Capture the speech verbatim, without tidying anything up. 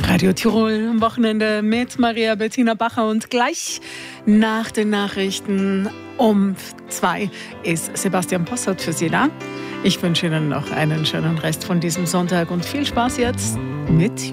Radio Tirol am Wochenende mit Maria Bettina Bacher und gleich nach den Nachrichten um zwei ist Sebastian Possert für Sie da. Ich wünsche Ihnen noch einen schönen Rest von diesem Sonntag und viel Spaß jetzt mit